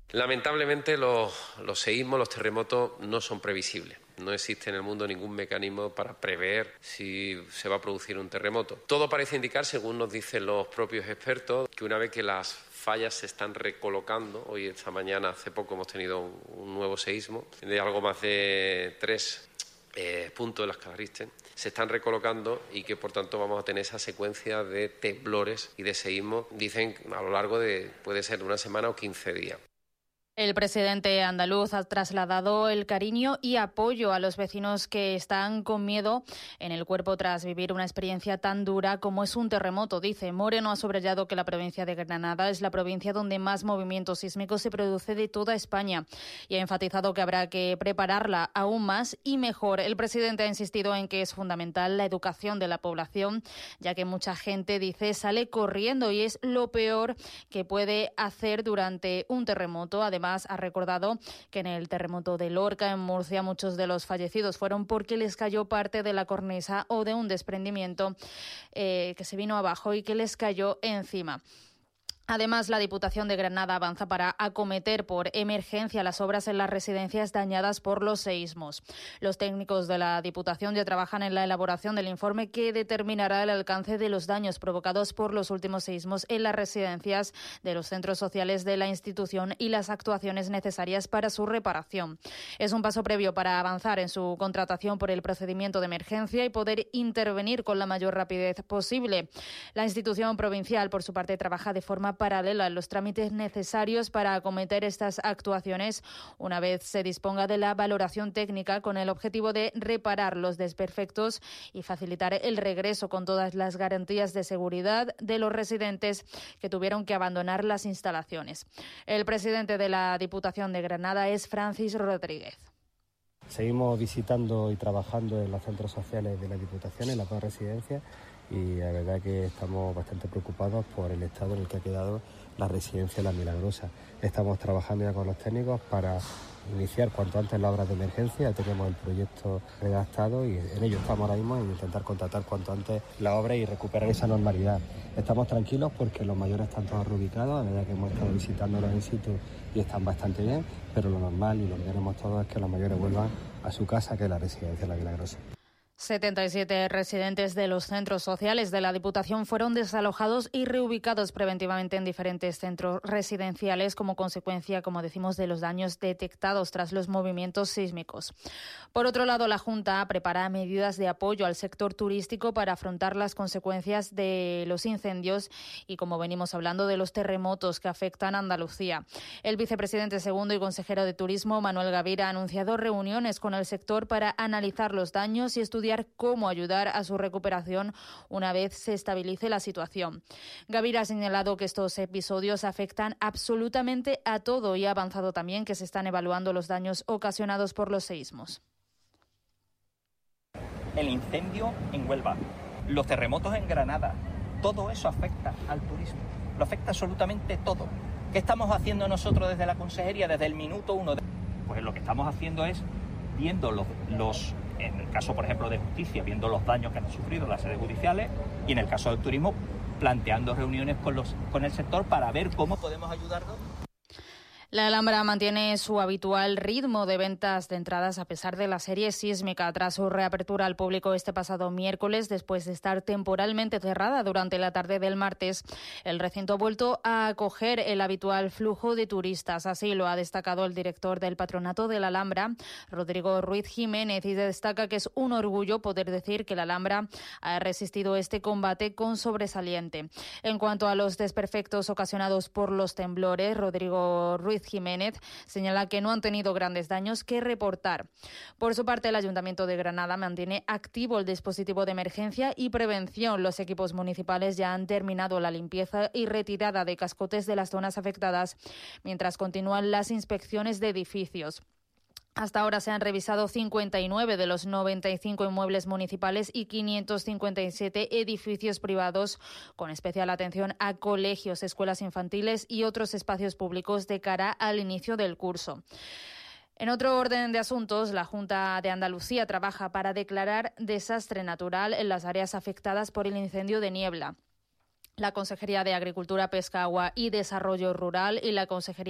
Lamentablemente los seísmos, los terremotos no son previsibles. No existe en el mundo ningún mecanismo para prever si se va a producir un terremoto. Todo parece indicar, según nos dicen los propios expertos, que una vez que las fallas se están recolocando, hoy esta mañana, hace poco hemos tenido un nuevo seísmo de algo más de 3 puntos de la escala Richter, se están recolocando y que por tanto vamos a tener esa secuencia de temblores y de seísmos, dicen a lo largo de, puede ser una semana o 15 días. El presidente andaluz ha trasladado el cariño y apoyo a los vecinos que están con miedo en el cuerpo tras vivir una experiencia tan dura como es un terremoto. Dice, Moreno ha subrayado que la provincia de Granada es la provincia donde más movimiento sísmico se produce de toda España y ha enfatizado que habrá que prepararla aún más y mejor. El presidente ha insistido en que es fundamental la educación de la población, ya que mucha gente, dice, sale corriendo y es lo peor que puede hacer durante un terremoto. Además, ha recordado que en el terremoto de Lorca, en Murcia, muchos de los fallecidos fueron porque les cayó parte de la cornisa o de un desprendimiento que se vino abajo y que les cayó encima. Además, la Diputación de Granada avanza para acometer por emergencia las obras en las residencias dañadas por los seísmos. Los técnicos de la Diputación ya trabajan en la elaboración del informe que determinará el alcance de los daños provocados por los últimos seísmos en las residencias de los centros sociales de la institución y las actuaciones necesarias para su reparación. Es un paso previo para avanzar en su contratación por el procedimiento de emergencia y poder intervenir con la mayor rapidez posible. La institución provincial, por su parte, trabaja de forma paralela en los trámites necesarios para acometer estas actuaciones una vez se disponga de la valoración técnica con el objetivo de reparar los desperfectos y facilitar el regreso con todas las garantías de seguridad de los residentes que tuvieron que abandonar las instalaciones. El presidente de la Diputación de Granada es Francis Rodríguez. Seguimos visitando y trabajando en los centros sociales de la Diputación, en las dos residencias, y la verdad que estamos bastante preocupados por el estado en el que ha quedado la residencia La Milagrosa. Estamos trabajando ya con los técnicos para iniciar cuanto antes las obras de emergencia. Ya tenemos el proyecto redactado y en ello estamos ahora mismo, en intentar contratar cuanto antes la obra y recuperar esa normalidad. Estamos tranquilos porque los mayores están todos reubicados, la verdad que hemos estado visitándolos in situ y están bastante bien, pero lo normal y lo que queremos todos es que los mayores vuelvan a su casa, que es la residencia La Milagrosa. 77 residentes de los centros sociales de la Diputación fueron desalojados y reubicados preventivamente en diferentes centros residenciales como consecuencia, como decimos, de los daños detectados tras los movimientos sísmicos. Por otro lado, la Junta prepara medidas de apoyo al sector turístico para afrontar las consecuencias de los incendios y, como venimos hablando, de los terremotos que afectan a Andalucía. El vicepresidente segundo y consejero de Turismo, Manuel Gavira, ha anunciado reuniones con el sector para analizar los daños y estudiar cómo ayudar a su recuperación una vez se estabilice la situación. Gavira ha señalado que estos episodios afectan absolutamente a todo y ha avanzado también que se están evaluando los daños ocasionados por los seísmos. El incendio en Huelva, los terremotos en Granada, todo eso afecta al turismo, lo afecta absolutamente todo. ¿Qué estamos haciendo nosotros desde la consejería desde el minuto 1? Pues lo que estamos haciendo es viendo en el caso, por ejemplo, de justicia, viendo los daños que han sufrido las sedes judiciales y en el caso del turismo, planteando reuniones con el sector para ver cómo podemos ayudarnos. La Alhambra mantiene su habitual ritmo de ventas de entradas a pesar de la serie sísmica tras su reapertura al público este pasado miércoles después de estar temporalmente cerrada durante la tarde del martes. El recinto ha vuelto a acoger el habitual flujo de turistas. Así lo ha destacado el director del Patronato de la Alhambra, Rodrigo Ruiz Jiménez, y destaca que es un orgullo poder decir que la Alhambra ha resistido este combate con sobresaliente. En cuanto a los desperfectos ocasionados por los temblores, Rodrigo Ruiz Jiménez señala que no han tenido grandes daños que reportar. Por su parte, el Ayuntamiento de Granada mantiene activo el dispositivo de emergencia y prevención. Los equipos municipales ya han terminado la limpieza y retirada de cascotes de las zonas afectadas, mientras continúan las inspecciones de edificios. Hasta ahora se han revisado 59 de los 95 inmuebles municipales y 557 edificios privados, con especial atención a colegios, escuelas infantiles y otros espacios públicos de cara al inicio del curso. En otro orden de asuntos, la Junta de Andalucía trabaja para declarar desastre natural en las áreas afectadas por el incendio de Niebla. La Consejería de Agricultura, Pesca, Agua y Desarrollo Rural y la Consejería